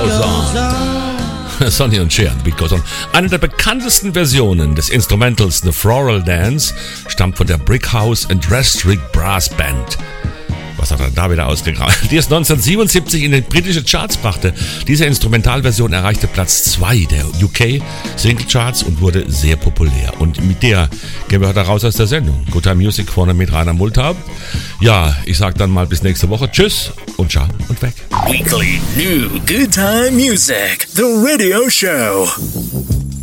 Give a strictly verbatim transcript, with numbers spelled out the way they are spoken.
Goes On. Sonny und Cher, The Beat Goes On. Eine der bekanntesten Versionen des Instrumentals The Floral Dance stammt von der Brickhouse and Restrict Brass Band. Was hat er da wieder ausgegraben? Die es neunzehnhundertsiebenundsiebzig in die britische Charts brachte. Diese Instrumentalversion erreichte Platz zwei der U K Single Charts und wurde sehr populär. Und mit der gehen wir heute raus aus der Sendung. Good Time Music vorne mit Rainer Multhaupt. Ja, ich sag dann mal bis nächste Woche. Tschüss und ciao und weg. Weekly New Good Time Music, the radio show.